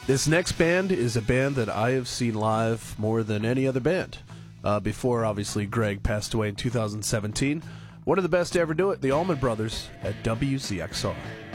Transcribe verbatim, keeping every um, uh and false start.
This next band is a band that I have seen live more than any other band. Uh, before, obviously, Greg passed away in two thousand seventeen. One of the best to ever do it, the Allman Brothers at W Z X R.